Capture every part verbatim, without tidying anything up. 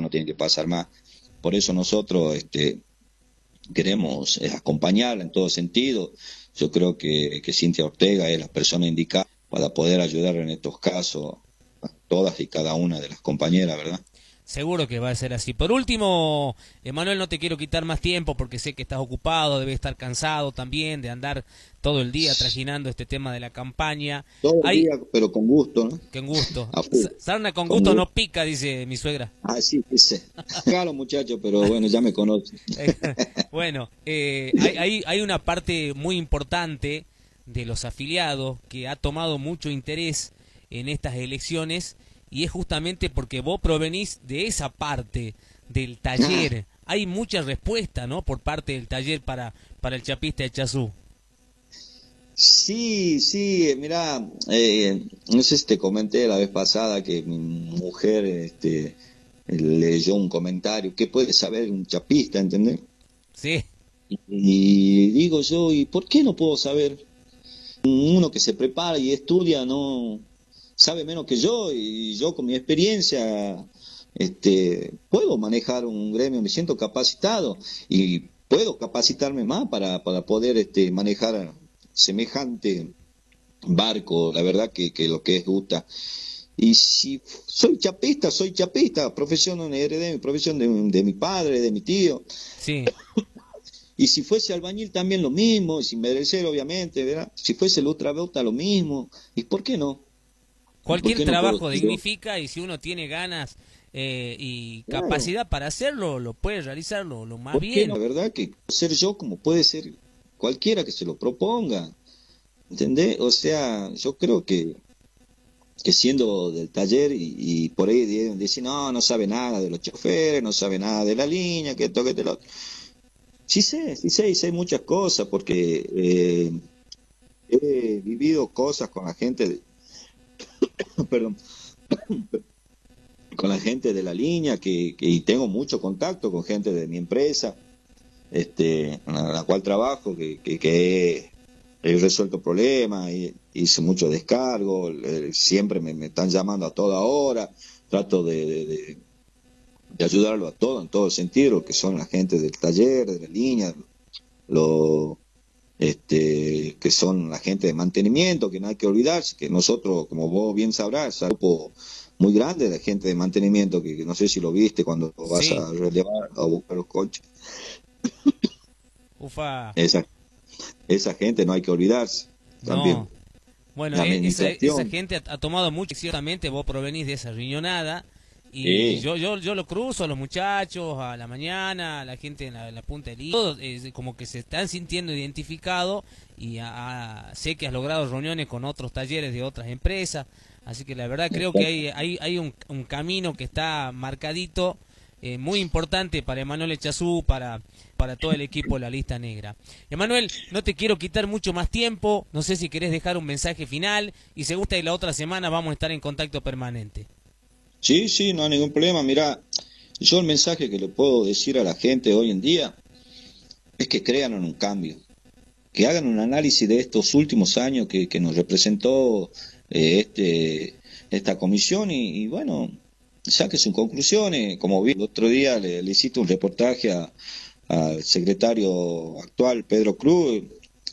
no tiene que pasar más. Por eso nosotros este, queremos eh, acompañarla en todo sentido. Yo creo que, que Cintia Ortega es la persona indicada para poder ayudar en estos casos a todas y cada una de las compañeras, ¿verdad? Seguro que va a ser así. Por último, Emanuel, no te quiero quitar más tiempo porque sé que estás ocupado, debes estar cansado también de andar todo el día trajinando este tema de la campaña. Todo el Hay, día, pero con gusto, ¿no? con gusto. A full, Sarna con con gusto gusto. no pica, dice mi suegra. Ah, sí, dice. Claro, muchachos, pero bueno, ya me conocen. Bueno, eh, hay, hay, hay una parte muy importante de los afiliados que ha tomado mucho interés en estas elecciones y es justamente porque vos provenís de esa parte del taller. Hay mucha respuesta, ¿no? Por parte del taller para, para el chapista de Chazú. Sí, sí, mira, eh, no sé si te comenté la vez pasada que mi mujer este, leyó un comentario, ¿qué puede saber un chapista, entendés? Sí. Y digo yo, ¿y por qué no puedo saber? Uno que se prepara y estudia no sabe menos que yo y yo con mi experiencia este, puedo manejar un gremio, me siento capacitado y puedo capacitarme más para, para poder este, manejar semejante barco, la verdad que, que lo que es Gusta. Y si soy chapista, soy chapista, profesión no heredé, mi profesión de, de mi padre, de mi tío. Sí. Y si fuese albañil también lo mismo, sin merecer obviamente, ¿verdad? Si fuese ultraveuta lo mismo. ¿Y por qué no? ¿Y por Cualquier qué no puedo trabajo ser yo? dignifica y si uno tiene ganas eh, y Claro, capacidad para hacerlo, lo puede realizarlo lo más ¿por qué no? bien. La verdad que ser yo como puede ser cualquiera que se lo proponga, ¿entendés? O sea, yo creo que, que siendo del taller y, y por ahí dicen, no, no sabe nada de los choferes, no sabe nada de la línea, que esto, que te lo... Sí sé, sí sé, y sé muchas cosas porque eh, he vivido cosas con la gente, de, perdón, con la gente de la línea que, que y tengo mucho contacto con gente de mi empresa, este, en la, la cual trabajo, que, que, que he, he resuelto problemas, y, hice mucho descargo, eh, siempre me, me están llamando a toda hora, trato de, de, de, de ayudarlo a todo, en todo sentido, lo que son la gente del taller, de la línea, lo este, que son la gente de mantenimiento, que no hay que olvidarse, que nosotros, como vos bien sabrás, es un grupo muy grande de gente de mantenimiento, que, que no sé si lo viste cuando vas Sí. a relevar, a buscar los coches. Ufa. Esa, esa gente no hay que olvidarse también. No. Bueno, La e- esa, esa administración, gente ha, ha tomado mucho, ciertamente vos provenís de esa riñonada y sí, yo yo yo lo cruzo a los muchachos a la mañana, a la gente en la, en la punta del hilo, todos eh, como que se están sintiendo identificados y a- a- sé que has logrado reuniones con otros talleres de otras empresas, así que la verdad creo que hay hay, hay un, un camino que está marcadito, eh, muy importante para Emanuel Echazú, para, para todo el equipo de la lista negra. Emanuel, no te quiero quitar mucho más tiempo, no sé si querés dejar un mensaje final y si gusta y la otra semana vamos a estar en contacto permanente. sí, sí, no hay ningún problema. Mira, yo el mensaje que le puedo decir a la gente hoy en día es que crean en un cambio, que hagan un análisis de estos últimos años que, que nos representó eh, este, esta comisión y, y bueno, saque sus conclusiones. Como vi el otro día, le, le hiciste un reportaje a, al secretario actual, Pedro Cruz,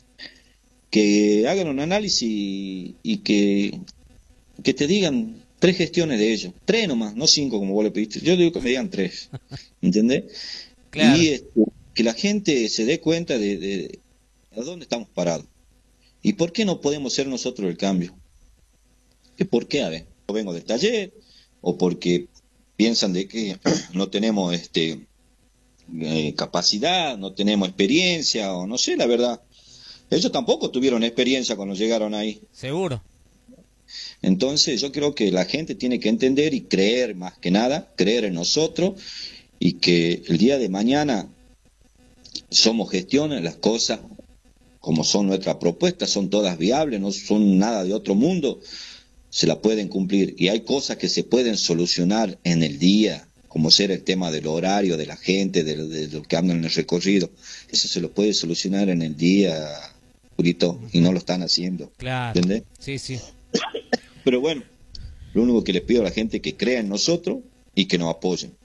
que hagan un análisis y, y que, que te digan tres gestiones de ellos, tres nomás, no cinco como vos le pediste, yo digo que me digan tres, ¿entendés? Claro, Y este, que la gente se dé cuenta de, de a dónde estamos parados. ¿Y por qué no podemos ser nosotros el cambio? ¿Que por qué? A ver, yo vengo del taller, o porque piensan de que no tenemos este eh, capacidad, no tenemos experiencia, o no sé, la verdad. Ellos tampoco tuvieron experiencia cuando llegaron ahí. seguro. Entonces yo creo que la gente tiene que entender y creer más que nada, creer en nosotros y que el día de mañana somos gestiones, las cosas como son nuestras propuestas, son todas viables, no son nada de otro mundo, se la pueden cumplir. Y hay cosas que se pueden solucionar en el día, como ser el tema del horario de la gente, de, de, de lo que andan en el recorrido. Eso se lo puede solucionar en el día, Purito, y no lo están haciendo. Claro, ¿Entendés? sí, sí. Pero bueno, lo único que les pido a la gente es que crea en nosotros y que nos apoyen.